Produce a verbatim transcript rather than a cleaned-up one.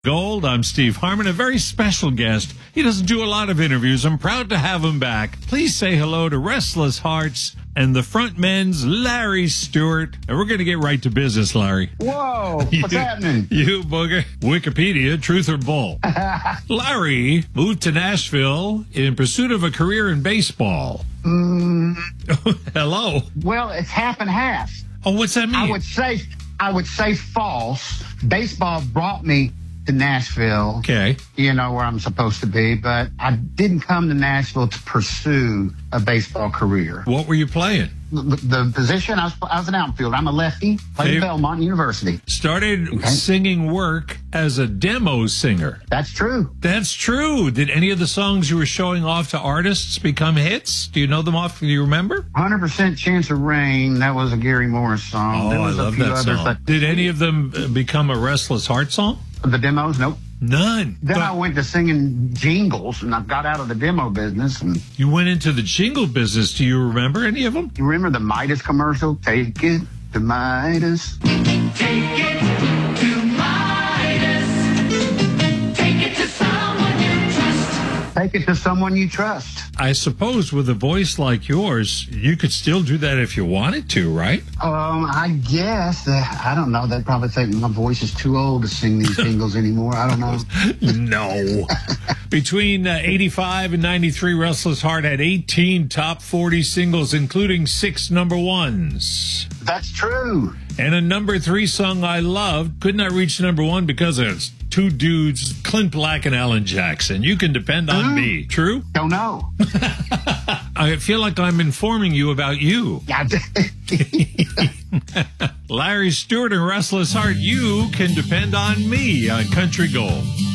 Gold. I'm Steve Harmon, a very special guest. He doesn't do a lot of interviews. I'm proud to have him back. Please say hello to Restless Hearts and the frontmen's Larry Stewart. And we're going to get right to business, Larry. Whoa, what's you, happening? You booger. Wikipedia, truth or bull? Larry moved to Nashville in pursuit of a career in baseball. Mm, Hello. well, it's half and half. Oh, what's that mean? I would say, I would say false. Baseball brought me to Nashville. Okay. You know where I'm supposed to be, but I didn't come to Nashville to pursue a baseball career. What were you playing? The, the position, I was, I was an outfielder. I'm a lefty. Played at Belmont University. Started Okay. singing work as a demo singer. That's true. That's true. Did any of the songs you were showing off to artists become hits? Do you know them off? Do you remember? one hundred percent Chance of Rain. That was a Gary Morris song. Oh, there I was love a few that others, song. but Did any of them uh, become a Restless Heart song? the demos, nope. None. Then But I went to singing jingles, and I got out of the demo business. And you went into the jingle business. Do you remember any of them? you remember the Midas commercial? Take it to Midas. Take it to Midas. Take it to someone you trust. Take it to someone you trust. I suppose with a voice like yours, you could still do that if you wanted to, right? Um, I guess. Uh, I don't know. They'd probably think my voice is too old to sing these jingles anymore. I don't know. No. Between uh, eighty-five and ninety-three, Restless Heart had eighteen top forty singles, including six number ones. That's true. And a number three song I loved could not reach number one because of two dudes, Clint Black and Alan Jackson. You Can Depend on Huh? Me. True? Don't know. I feel like I'm informing you about you. Yeah. Larry Stewart and Restless Heart, You Can Depend on Me on Country Gold.